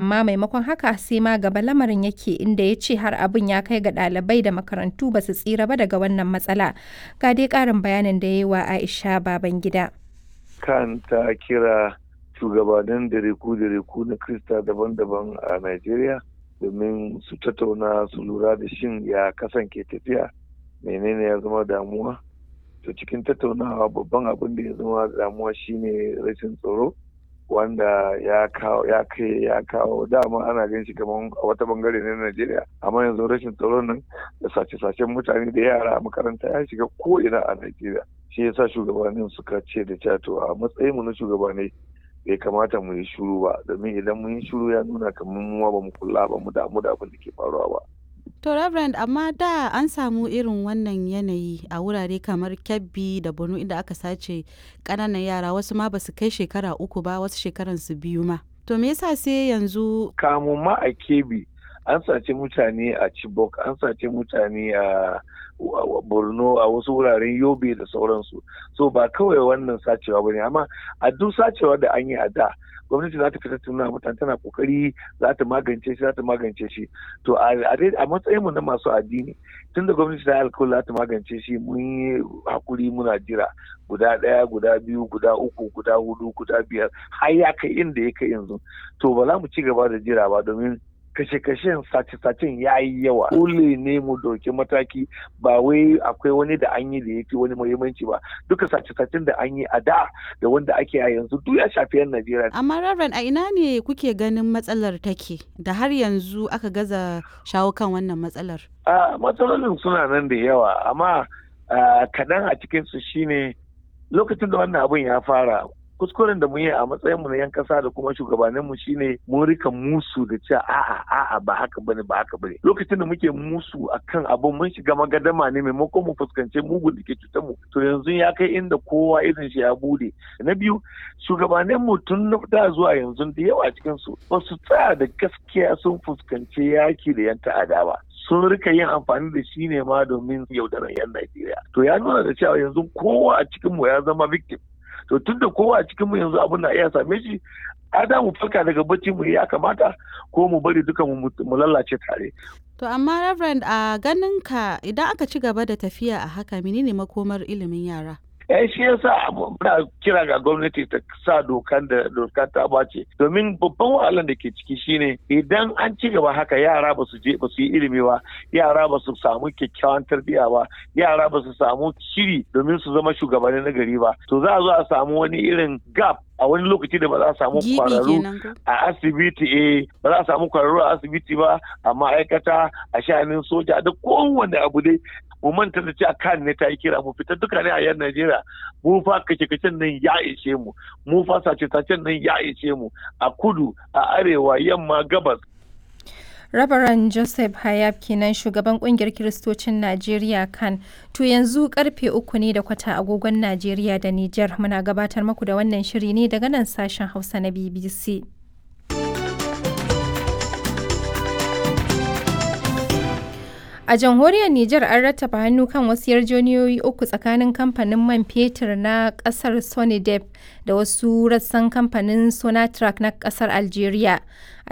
amma maimakon haka sai ma gaba lamarin yake, inda ya ce har abin ya kai ga ɗalibai da makarantu ba su tsira ba daga wannan matsala. Ga dai ƙarin bayanin da ya yi wa Aisha Babangida. Kan ta kira shugabannin diriku na Krista daban-daban a Najeriya domin su tattauna su lura da shin ya kasance tafiya, menene ya zama damuwa. To cikin tattaunawa babban abin da ya zama damuwa shine rashin tsaro, wanda ya kawo dama ana gan shi kamar a wata bangare na Najeriya, amma yanzu rashin tsaro nan da sace-sacen mutane da yara a makaranta ya shiga ko ina a Najeriya. Shi yasa shugabannin suka ce da cato a matsayin mu na shugabanni bai kamata mu yi shuru ba, domin idan mun yi shuru ya nuna kamar mu ba mu kula ba mu damu da abin da ke faruwa ba. To Reverend, amma da an samu irin wannan yanayi a wurare kamar Kebbi da Borno inda aka sace ƙananan yara, wasu ma ba su kai shekara 3 ba, wasu shekaran su 2 ma. To me yasa sai yanzu? Kamun ma a Kebbi an sace mutane a Chibok, an sace mutane a Borno, a wasu wuraren Yobe da sauransu. So ba kawai wannan sacewa bane, amma a duk sacewa da an yi a da gwamnati za ta fita tuna mutane, tana kokari za ta magance shi. To a matsayin mu na masu addini, tunda gwamnati ta alkawari za ta magance shi, mun yi hakuri muna jira guda 1, guda 2, guda 3, guda 4, guda 5 har ya kai inda ya kai yanzu. To ba za mu ci gaba da jira ba, domin kashe-kashen sace-sacen ya yi yawa. Dole ne mu dauki mataki, ba wai akwai wani da an yi da ya fi wani muhimmanci ba. Duka sace-sacen da an yi a da wanda ake a yanzu duk ya shafi 'yan Najeriya. Amma Reverend, a ina ne kuke ganin matsalar take da har yanzu aka gaza shawo kan wannan matsalar? Matsalolin suna nan da yawa, amma kaɗan a cikinsu shine lokacin da wannan abin ya fara. Kuskuren da mu yi a matsayin mu na 'yan kasa da kuma shugabannin mu shine mun rika musu da cewa a'a ba haka bane. Lokacin da muke musu akan abun mun shiga magadama ne maimakon mu fuskance mugun da ke cutar mu. To yanzu ya kai inda kowa irin shi ya bude. Na biyu, shugabannin mu tun da zuwa yanzu da yawa cikin su ba su tsaya da gaskiya sun fuskanci yaki da 'yan ta'ada ba. Sun rika yin amfani da shi ne ma domin yaudarar 'yan Najeriya. To ya nuna da cewa yanzu kowa a cikin mu ya zama victim. To tun da kowa a cikinmu yanzu abin na iya same shi, ada mu farka daga bacci mu ya kamata ko mu bari duka mu lalace tare. To amma Reverend, a ganin ka idan aka ci gaba da tafiya a haka, menene makomar ilimin yara? Shi yasa muna kira ga gwamnati ta sa doka ta bace, domin babban wahalar da ke ciki shine idan an ci gaba haka yara ba su yi ilimi ba, yara ba su samu kyakkyawan tarbiyya ba, yara ba su samu shiri domin su zama shugabanni na gari ba, to za a zo a samu wani irin gap a wani lokaci da ba za a samu kwararru a asibiti ba za a samu kwararru a asibiti ba, a ma'aikata, a sha'anin soja da kowanne abu dai. Mu manta da cewa kan ne ta yi kira mu fita duka ne a yan Najeriya, mu fa kace-kacen nan ya ishe mu fa sace-sacen nan ya ishe mu a kudu, a arewa, yamma, gabas. Rabaran Joseph Hayab kenan, shugaban kungiyar Kiristocin Najeriya kan. To yanzu karfe 3:15 agogon Najeriya da Nijar, muna gabatar muku da wannan shiri ne daga nan sashen Hausa na BBC. A jamhuriyar Nijar an rattaba hannu kan wasu yarjejeniyoyi 3 tsakanin kamfanin man fetur na kasar Sonidep da wasu rassan kamfanin Sonatrach na kasar Algeria.